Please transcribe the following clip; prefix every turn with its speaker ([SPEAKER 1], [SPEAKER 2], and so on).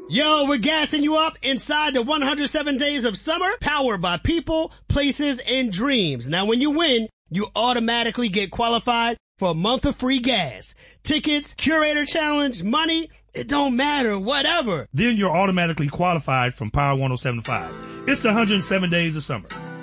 [SPEAKER 1] Yo, we're gassing you up inside the 107 Days of Summer, powered by people, places, and dreams. Now, when you win, you automatically get qualified for a month of free gas. Tickets, curator challenge, money, it don't matter, whatever.
[SPEAKER 2] Then you're automatically qualified from Power 107.5. It's the 107 Days of Summer.